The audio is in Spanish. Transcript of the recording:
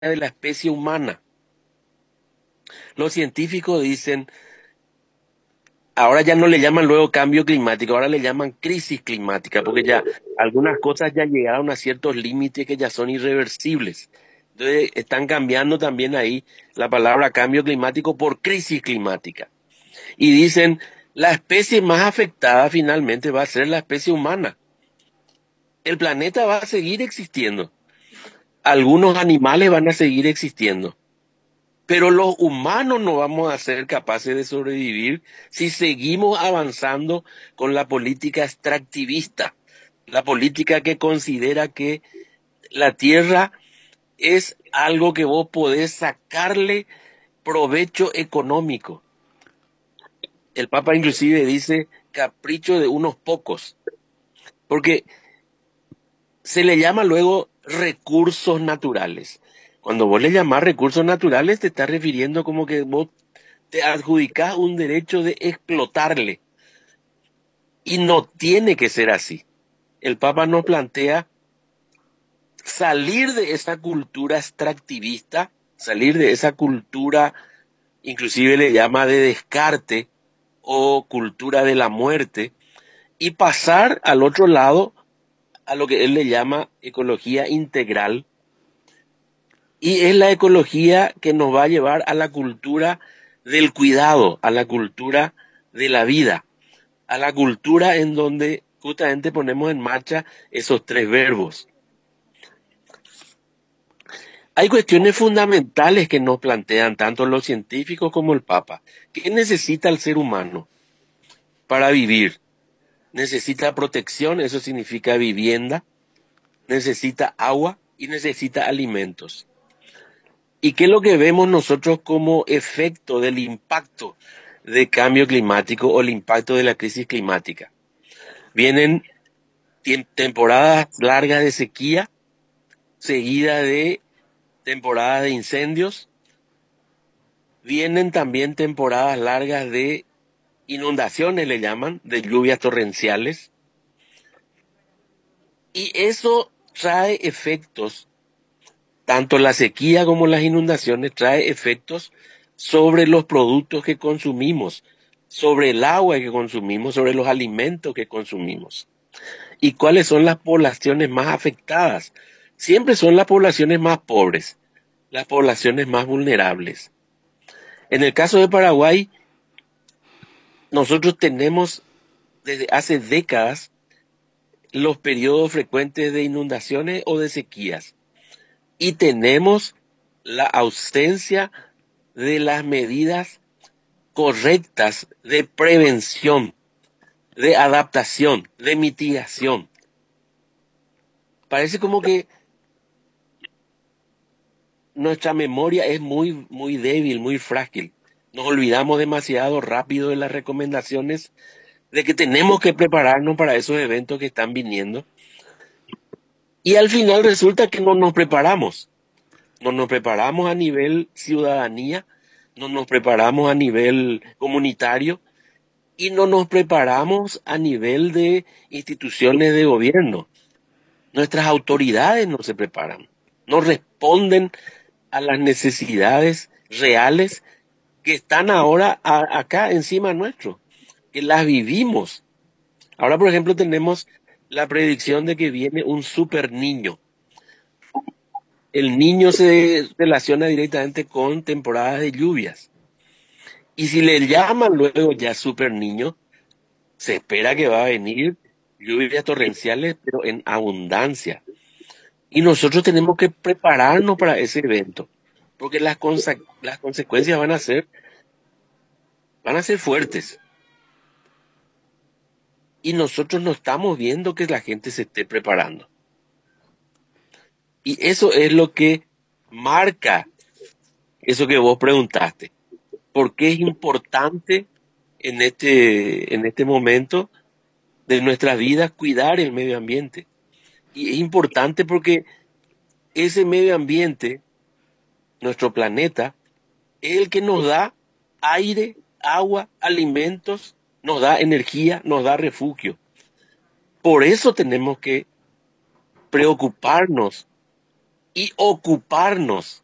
de la especie humana. Los científicos dicen, ahora ya no le llaman luego cambio climático, ahora le llaman crisis climática, porque ya algunas cosas ya llegaron a ciertos límites que ya son irreversibles. Entonces están cambiando también ahí la palabra cambio climático por crisis climática. Y dicen, la especie más afectada finalmente va a ser la especie humana. El planeta va a seguir existiendo. Algunos animales van a seguir existiendo. Pero los humanos no vamos a ser capaces de sobrevivir si seguimos avanzando con la política extractivista, la política que considera que la tierra es algo que vos podés sacarle provecho económico. El Papa inclusive dice capricho de unos pocos, porque se le llama luego recursos naturales. Cuando vos le llamás recursos naturales, te estás refiriendo como que vos te adjudicás un derecho de explotarle. Y no tiene que ser así. El Papa nos plantea salir de esa cultura extractivista, salir de esa cultura, inclusive le llama de descarte o cultura de la muerte, y pasar al otro lado a lo que él le llama ecología integral. Y es la ecología que nos va a llevar a la cultura del cuidado, a la cultura de la vida, a la cultura en donde justamente ponemos en marcha esos tres verbos. Hay cuestiones fundamentales que nos plantean tanto los científicos como el Papa. ¿Qué necesita el ser humano para vivir? Necesita protección, eso significa vivienda, necesita agua y necesita alimentos. ¿Y qué es lo que vemos nosotros como efecto del impacto del cambio climático o el impacto de la crisis climática? Vienen temporadas largas de sequía, seguida de temporadas de incendios. Vienen también temporadas largas de inundaciones, le llaman, de lluvias torrenciales. Y eso trae efectos, tanto la sequía como las inundaciones, trae efectos sobre los productos que consumimos, sobre el agua que consumimos, sobre los alimentos que consumimos. ¿Y cuáles son las poblaciones más afectadas? Siempre son las poblaciones más pobres, las poblaciones más vulnerables. En el caso de Paraguay, nosotros tenemos desde hace décadas los periodos frecuentes de inundaciones o de sequías. Y tenemos la ausencia de las medidas correctas de prevención, de adaptación, de mitigación. Parece como que nuestra memoria es muy débil, muy frágil. Nos olvidamos demasiado rápido de las recomendaciones de que tenemos que prepararnos para esos eventos que están viniendo. Y al final resulta que no nos preparamos. No nos preparamos a nivel ciudadanía, no nos preparamos a nivel comunitario y no nos preparamos a nivel de instituciones de gobierno. Nuestras autoridades no se preparan, no responden a las necesidades reales que están ahora acá encima nuestro, que las vivimos. Ahora, por ejemplo, tenemos la predicción de que viene un super niño. El niño se relaciona directamente con temporadas de lluvias. Y si le llaman luego ya super niño, se espera que va a venir lluvias torrenciales, pero en abundancia. Y nosotros tenemos que prepararnos para ese evento, porque las consecuencias van a ser fuertes. Y nosotros no estamos viendo que la gente se esté preparando. Y eso es lo que marca eso que vos preguntaste. ¿Por qué es importante en este momento de nuestras vidas cuidar el medio ambiente? Y es importante porque ese medio ambiente, nuestro planeta, es el que nos da aire, agua, alimentos, nos da energía, nos da refugio. Por eso tenemos que preocuparnos y ocuparnos